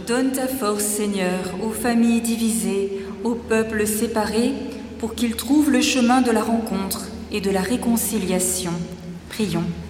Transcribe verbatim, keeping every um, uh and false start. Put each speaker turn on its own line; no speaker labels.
Donne ta force, Seigneur, aux familles divisées, aux peuples séparés, pour qu'ils trouvent le chemin de la rencontre et de la réconciliation. Prions.